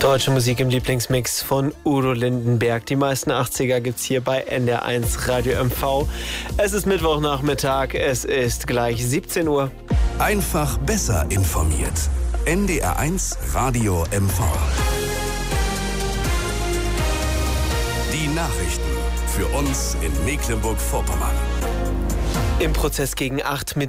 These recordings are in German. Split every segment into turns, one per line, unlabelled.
Deutsche Musik im Lieblingsmix von Udo Lindenberg. Die meisten 80er gibt's hier bei NDR1 Radio MV. Es ist Mittwochnachmittag, es ist gleich 17 Uhr.
Einfach besser informiert. NDR1 Radio MV. Die Nachrichten für uns in Mecklenburg-Vorpommern.
Im Prozess gegen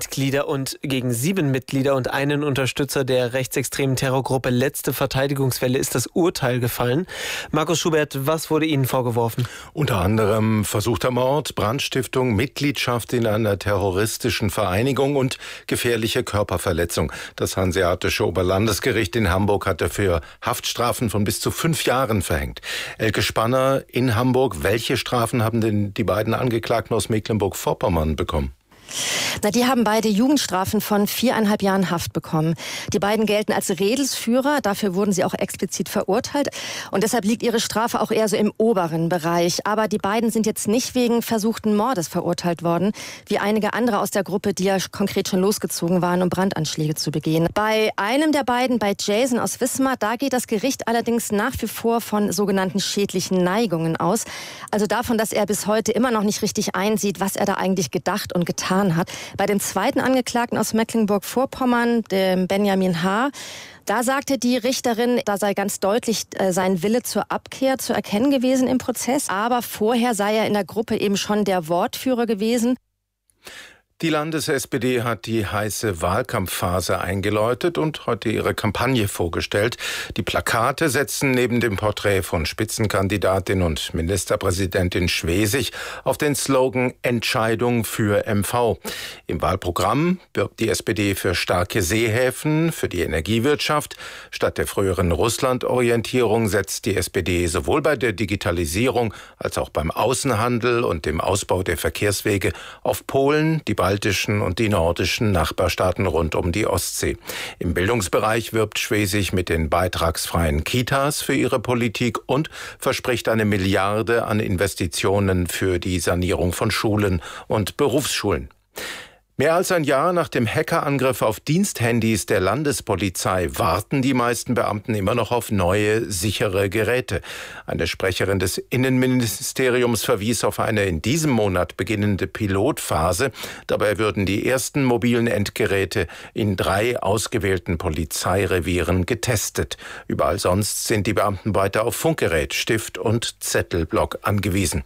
7 Mitglieder und einen Unterstützer der rechtsextremen Terrorgruppe Letzte Verteidigungswelle ist das Urteil gefallen. Markus Schubert, was wurde Ihnen vorgeworfen?
Unter anderem versuchter Mord, Brandstiftung, Mitgliedschaft in einer terroristischen Vereinigung und gefährliche Körperverletzung. Das Hanseatische Oberlandesgericht in Hamburg hat dafür Haftstrafen von bis zu 5 Jahren verhängt. Elke Spanner in Hamburg, welche Strafen haben denn die beiden Angeklagten aus Mecklenburg-Vorpommern bekommen?
Die haben beide Jugendstrafen von 4,5 Jahren Haft bekommen. Die beiden gelten als Redelsführer, dafür wurden sie auch explizit verurteilt. Und deshalb liegt ihre Strafe auch eher so im oberen Bereich. Aber die beiden sind jetzt nicht wegen versuchten Mordes verurteilt worden, wie einige andere aus der Gruppe, die ja konkret schon losgezogen waren, um Brandanschläge zu begehen. Bei einem der beiden, bei Jason aus Wismar, da geht das Gericht allerdings nach wie vor von sogenannten schädlichen Neigungen aus. Also davon, dass er bis heute immer noch nicht richtig einsieht, was er da eigentlich gedacht und getan hat. Bei dem zweiten Angeklagten aus Mecklenburg-Vorpommern, dem Benjamin H., da sagte die Richterin, da sei ganz deutlich sein Wille zur Abkehr zu erkennen gewesen im Prozess. Aber vorher sei er in der Gruppe eben schon der Wortführer gewesen.
Die Landes-SPD hat die heiße Wahlkampfphase eingeläutet und heute ihre Kampagne vorgestellt. Die Plakate setzen neben dem Porträt von Spitzenkandidatin und Ministerpräsidentin Schwesig auf den Slogan Entscheidung für MV. Im Wahlprogramm wirbt die SPD für starke Seehäfen, für die Energiewirtschaft. Statt der früheren Russland-Orientierung setzt die SPD sowohl bei der Digitalisierung als auch beim Außenhandel und dem Ausbau der Verkehrswege auf Polen, die baltischen und die nordischen Nachbarstaaten rund um die Ostsee. Im Bildungsbereich wirbt Schwesig mit den beitragsfreien Kitas für ihre Politik und verspricht 1 Milliarde an Investitionen für die Sanierung von Schulen und Berufsschulen. Mehr als ein Jahr nach dem Hackerangriff auf Diensthandys der Landespolizei warten die meisten Beamten immer noch auf neue, sichere Geräte. Eine Sprecherin des Innenministeriums verwies auf eine in diesem Monat beginnende Pilotphase. Dabei würden die ersten mobilen Endgeräte in 3 ausgewählten Polizeirevieren getestet. Überall sonst sind die Beamten weiter auf Funkgerät, Stift und Zettelblock angewiesen.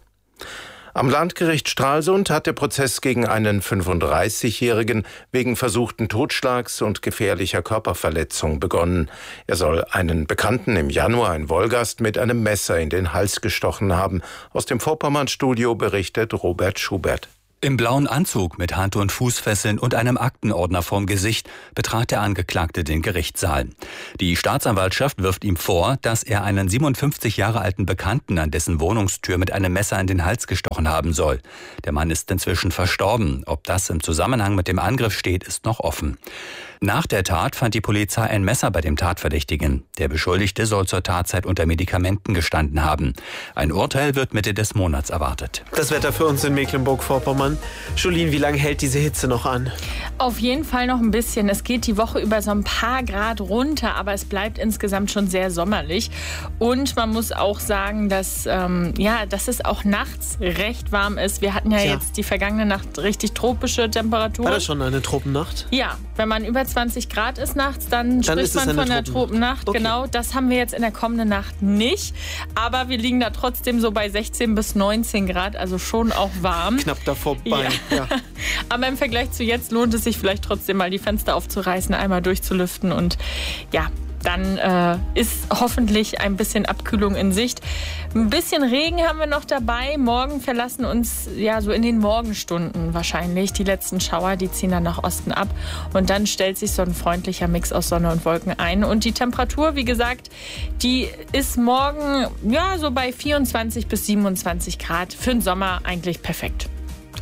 Am Landgericht Stralsund hat der Prozess gegen einen 35-Jährigen wegen versuchten Totschlags und gefährlicher Körperverletzung begonnen. Er soll einen Bekannten im Januar in Wolgast mit einem Messer in den Hals gestochen haben. Aus dem Vorpommern-Studio berichtet Robert Schubert.
Im blauen Anzug mit Hand- und Fußfesseln und einem Aktenordner vorm Gesicht betrat der Angeklagte den Gerichtssaal. Die Staatsanwaltschaft wirft ihm vor, dass er einen 57 Jahre alten Bekannten an dessen Wohnungstür mit einem Messer in den Hals gestochen haben soll. Der Mann ist inzwischen verstorben. Ob das im Zusammenhang mit dem Angriff steht, ist noch offen. Nach der Tat fand die Polizei ein Messer bei dem Tatverdächtigen. Der Beschuldigte soll zur Tatzeit unter Medikamenten gestanden haben. Ein Urteil wird Mitte des Monats erwartet.
Das Wetter für uns in Mecklenburg-Vorpommern. Jolien, wie lange hält diese Hitze noch an?
Auf jeden Fall noch ein bisschen. Es geht die Woche über so ein paar Grad runter, aber es bleibt insgesamt schon sehr sommerlich. Und man muss auch sagen, dass es auch nachts recht warm ist. Wir hatten ja jetzt die vergangene Nacht richtig tropische Temperaturen.
War das schon eine Tropennacht?
Ja, wenn man über 20 Grad ist nachts, dann spricht man von einer Tropennacht. Okay. Genau, das haben wir jetzt in der kommenden Nacht nicht. Aber wir liegen da trotzdem so bei 16 bis 19 Grad, also schon auch warm.
Knapp da vorbei. Ja.
Aber im Vergleich zu jetzt lohnt es sich vielleicht trotzdem mal die Fenster aufzureißen, einmal durchzulüften und ja, dann ist hoffentlich ein bisschen Abkühlung in Sicht. Ein bisschen Regen haben wir noch dabei. Morgen verlassen uns so in den Morgenstunden wahrscheinlich die letzten Schauer. Die ziehen dann nach Osten ab. Und dann stellt sich so ein freundlicher Mix aus Sonne und Wolken ein. Und die Temperatur, wie gesagt, die ist morgen so bei 24 bis 27 Grad. Für den Sommer eigentlich perfekt.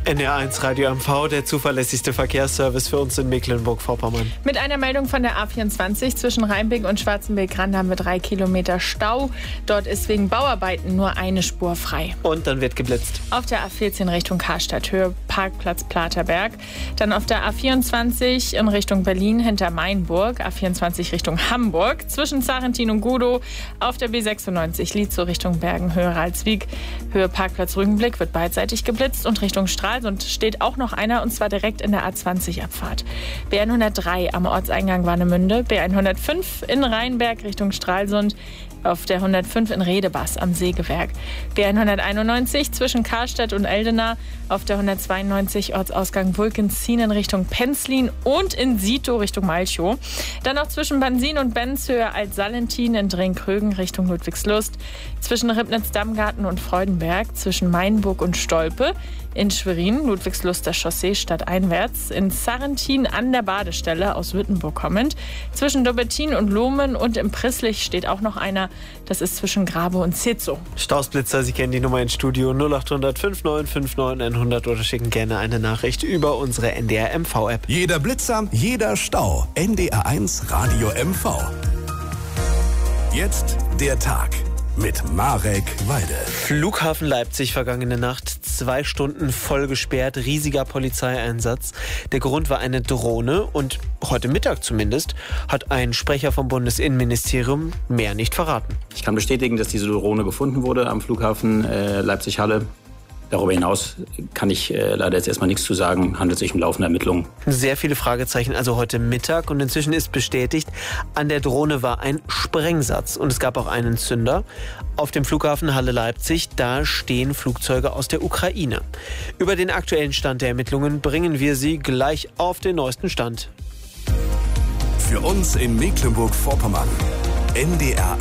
NDR1 Radio MV, der zuverlässigste Verkehrsservice für uns in Mecklenburg-Vorpommern.
Mit einer Meldung von der A24 zwischen Rheinbeck und Schwarzenbeck-Rand haben wir 3 Kilometer Stau. Dort ist wegen Bauarbeiten nur eine Spur frei.
Und dann wird geblitzt.
Auf der A14 Richtung Karstadt, Höhe Parkplatz Platerberg. Dann auf der A24 in Richtung Berlin hinter Mainburg. A24 Richtung Hamburg. Zwischen Zarentin und Gudow. Auf der B96 Lietzow Richtung Bergen, Höhe Ralswiek. Höhe Parkplatz Rügenblick wird beidseitig geblitzt. Und Richtung Stralsund steht auch noch einer, und zwar direkt in der A20-Abfahrt. B103 am Ortseingang Warnemünde. B105 in Rheinberg Richtung Stralsund. Auf der 105 in Redebas am Sägewerk. B191 zwischen Karstadt und Eldena. Auf der 192 Ortsausgang Wulkenzien in Richtung Penzlin und in Sito Richtung Malchow. Dann noch zwischen Bansin und Benz Höhe Alt-Salentin in Drenkrögen Richtung Ludwigslust. Zwischen Ribnitz-Dammgarten und Freudenberg. Zwischen Mainburg und Stolpe. In Schwerin, Ludwigsluster Chaussee stadteinwärts. In Zarentin an der Badestelle aus Wittenburg kommend. Zwischen Dobbertin und Lohmen und im Prisslich steht auch noch einer. Das ist zwischen Grabe und Zezo.
Stausblitzer, Sie kennen die Nummer ins Studio 0800 5959 100 oder schicken gerne eine Nachricht über unsere NDR MV-App.
Jeder Blitzer, jeder Stau. NDR1 Radio MV. Jetzt der Tag mit Marek Weide.
Flughafen Leipzig vergangene Nacht 2 Stunden voll gesperrt, riesiger Polizeieinsatz. Der Grund war eine Drohne und heute Mittag zumindest hat ein Sprecher vom Bundesinnenministerium mehr nicht verraten.
Ich kann bestätigen, dass diese Drohne gefunden wurde am Flughafen Leipzig-Halle. Darüber hinaus kann ich leider jetzt erstmal nichts zu sagen. Handelt sich um laufende Ermittlungen.
Sehr viele Fragezeichen also heute Mittag und inzwischen ist bestätigt, an der Drohne war ein Sprengsatz und es gab auch einen Zünder. Auf dem Flughafen Halle Leipzig, da stehen Flugzeuge aus der Ukraine. Über den aktuellen Stand der Ermittlungen bringen wir Sie gleich auf den neuesten Stand.
Für uns in Mecklenburg-Vorpommern. NDR1